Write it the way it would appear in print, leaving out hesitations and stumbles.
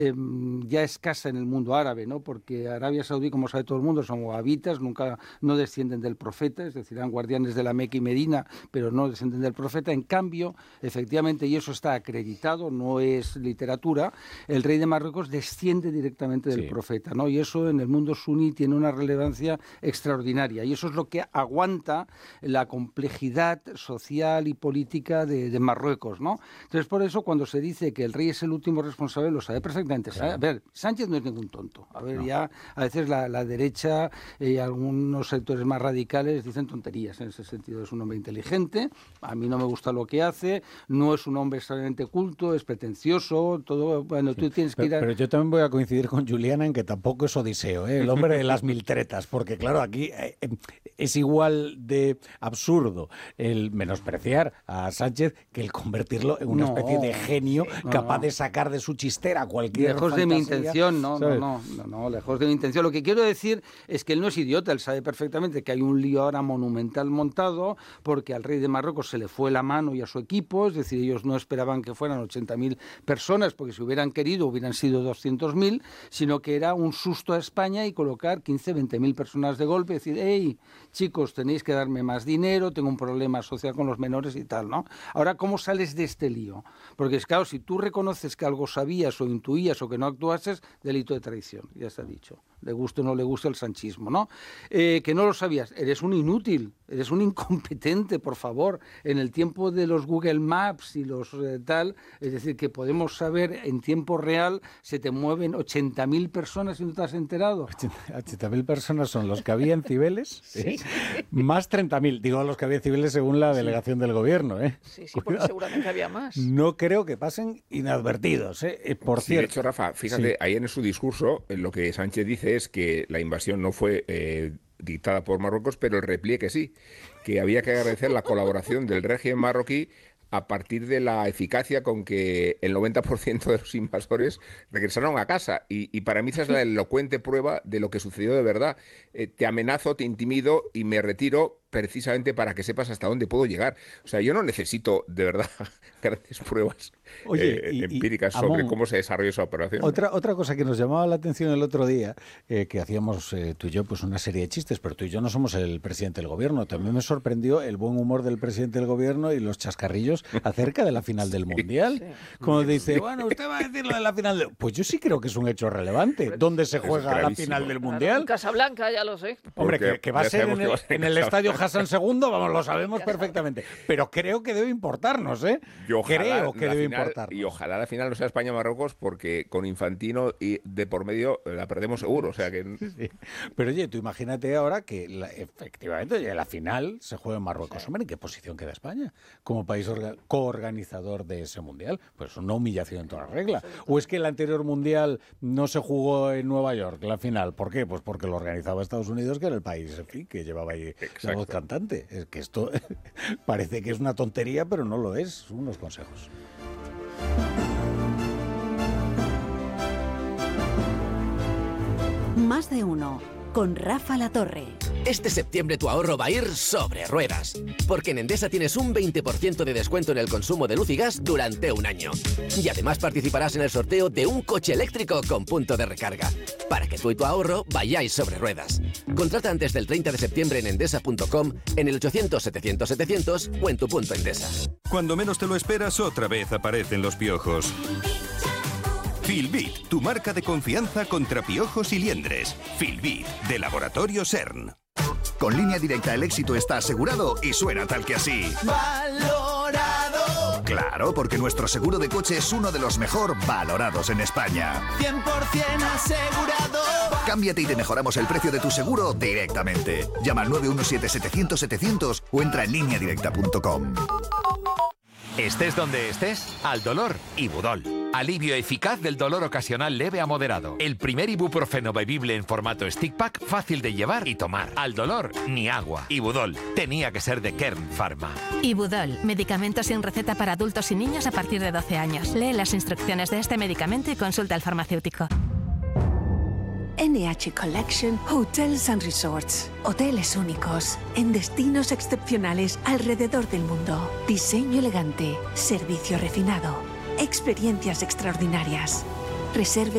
ya escasa en el mundo árabe, ¿no? Porque Arabia Saudí, como sabe todo el mundo, son wahabitas, no descienden del profeta, es decir, eran guardianes de la Meca y Medina, pero no descienden del profeta. En cambio, efectivamente, y eso está acreditado, no es literatura, el rey de Marruecos desciende directamente del profeta, ¿no? Y eso en el mundo suní tiene una relevancia extraordinaria, y eso es lo que aguanta la complejidad social y política de Marruecos, ¿no? Entonces, por eso, cuando se dice que el rey es el último responsable, lo sabe perfectamente. Claro. A ver, Sánchez no es ningún tonto. A ver, ya a veces la derecha y algunos sectores más radicales dicen tonterías en ese sentido. Es un hombre inteligente, a mí no me gusta lo que hace, no es un hombre extremadamente culto, es pretencioso, todo. Bueno, tú tienes que ir a... Pero yo también voy a coincidir con Juliana en que tampoco es Odiseo, el hombre de las mil tretas, porque claro, aquí es igual de absurdo el menospreciar a Sánchez que el convertirlo en una especie de genio capaz de sacar de su chistera cualquier lejos fantasía, de mi intención, lejos de mi intención. Lo que quiero decir es que él no es idiota, él sabe perfectamente que hay un lío ahora monumental montado porque al rey de Marruecos se le fue la mano y a su equipo, es decir, ellos no esperaban que fueran 80.000 personas, porque si hubieran querido hubieran sido 200.000, sino que era un susto a España y colocar 15, 20.000 personas de golpe, decir, hey, chicos, tenéis que darme más dinero, tengo un problema social con los menores y tal, ¿no? Ahora, ¿cómo sales de este lío? Porque, claro, si tú reconoces que algo sabías o intuías o que no actuases, delito de traición, ya está dicho. Le guste o no le guste el sanchismo, ¿no? Que no lo sabías, eres un inútil, eres un incompetente, por favor. En el tiempo de los Google Maps y los tal, es decir, que podemos saber en tiempo real, se te mueven 80.000 personas y no te has enterado. 80.000 personas son los que había en Cibeles, sí. Más 30.000, digo los que había en Cibeles según la delegación del gobierno. Sí, porque seguramente había más. No creo que pasen inadvertidos, por cierto. De hecho, Rafa, fíjate, ahí en su discurso, lo que Sánchez dice es que la invasión no fue dictada por Marruecos, pero el repliegue sí, que había que agradecer la colaboración del régimen marroquí a partir de la eficacia con que el 90% de los invasores regresaron a casa. Y para mí esa es la elocuente prueba de lo que sucedió de verdad. Te amenazo, te intimido y me retiro precisamente para que sepas hasta dónde puedo llegar. O sea, yo no necesito, de verdad, grandes pruebas empíricas sobre cómo se desarrolló esa operación. Otra cosa que nos llamaba la atención el otro día, que hacíamos tú y yo pues una serie de chistes, pero tú y yo no somos el presidente del gobierno. También me sorprendió el buen humor del presidente del gobierno y los chascarrillos acerca de la final del Mundial. Sí. Como dice, bueno, usted va a decir lo de la final del... Pues yo sí creo que es un hecho relevante. ¿Dónde se juega la final del Mundial? En Casablanca, ya lo sé. Hombre, que va a ser en el estadio Hassan II, vamos, lo sabemos perfectamente. Pero creo que debe importarnos, Creo que debe importarnos. Y ojalá la final no sea España-Marruecos, porque con Infantino y de por medio la perdemos seguro. O sea que... Sí. Pero oye, tú imagínate ahora que efectivamente la final se juega en Marruecos. Hombre, ¿en qué posición queda España como país coorganizador de ese Mundial? Pues una humillación en toda regla. ¿O es que el anterior Mundial no se jugó en Nueva York, la final? ¿Por qué? Pues porque lo organizaba Estados Unidos, que era el país, en fin, que llevaba ahí la voz cantante. Es que esto parece que es una tontería, pero no lo es. Son unos consejos. Más de uno, con Rafa Latorre. Este septiembre tu ahorro va a ir sobre ruedas, porque en Endesa tienes un 20% de descuento en el consumo de luz y gas durante un año. Y además participarás en el sorteo de un coche eléctrico con punto de recarga, para que tú y tu ahorro vayáis sobre ruedas. Contrata antes del 30 de septiembre en endesa.com, en el 800-700-700 o en tu punto Endesa. Cuando menos te lo esperas, otra vez aparecen los piojos. Filbit, tu marca de confianza contra piojos y liendres. Filbit, de Laboratorio CERN. Con Línea Directa el éxito está asegurado y suena tal que así. ¡Valorado! Claro, porque nuestro seguro de coche es uno de los mejor valorados en España. 100% asegurado. Cámbiate y te mejoramos el precio de tu seguro directamente. Llama al 917-700-700 o entra en lineadirecta.com. Estés donde estés, al dolor, Ibudol. Alivio eficaz del dolor ocasional leve a moderado. El primer ibuprofeno bebible en formato stick pack, fácil de llevar y tomar. Al dolor, ni agua. Ibudol, tenía que ser de Kern Pharma. Ibudol, medicamento sin receta para adultos y niños a partir de 12 años. Lee las instrucciones de este medicamento y consulta al farmacéutico. NH Collection Hotels and Resorts. Hoteles únicos, en destinos excepcionales alrededor del mundo. Diseño elegante, servicio refinado, experiencias extraordinarias. Reserve